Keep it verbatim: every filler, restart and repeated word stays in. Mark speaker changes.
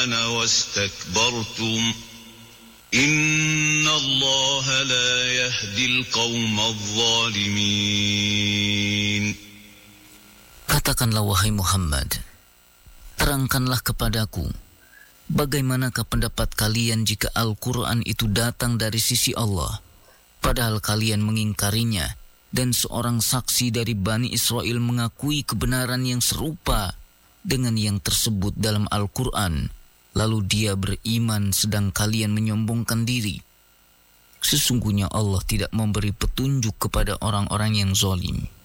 Speaker 1: الإيمان واستكبرتم إن الله لا يهدي القوم الظالمين.
Speaker 2: Katakanlah wahai Muhammad, terangkanlah kepadaku, bagaimanakah pendapat kalian jika Al-Quran itu datang dari sisi Allah, padahal kalian mengingkarinya, dan seorang saksi dari Bani Israel mengakui kebenaran yang serupa dengan yang tersebut dalam Al-Quran, lalu dia beriman sedang kalian menyombongkan diri. Sesungguhnya Allah tidak memberi petunjuk kepada orang-orang yang zalim.